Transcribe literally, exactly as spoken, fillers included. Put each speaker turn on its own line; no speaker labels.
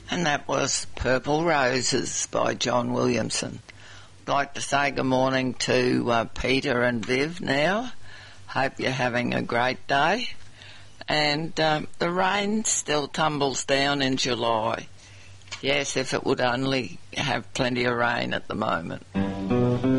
And that was Purple Roses by John Williamson. I'd like to say good morning to uh, Peter and Viv now. Hope you're having a great day. And um, the rain still tumbles down in July. Yes, if it would only have plenty of rain at the moment.